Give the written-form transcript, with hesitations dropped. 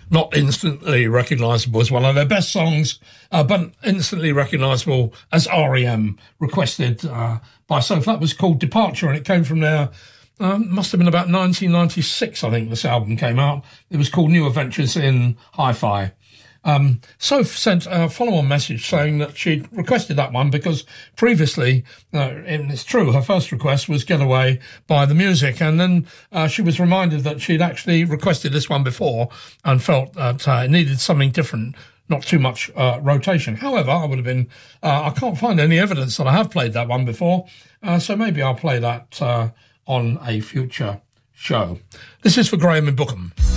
not instantly recognisable as one of their best songs, but instantly recognisable as REM, requested by Soph. That was called Departure, and it came from their... must have been about 1996, I think this album came out. It was called New Adventures in Hi-Fi. Soph sent a follow-on message saying that she'd requested that one because previously, and it's true, her first request was Get Away by The Music, and then she was reminded that she'd actually requested this one before and felt that it needed something different, not too much rotation. However, I can't find any evidence that I have played that one before, so maybe I'll play that on a future show. This is for Graham in Bookham.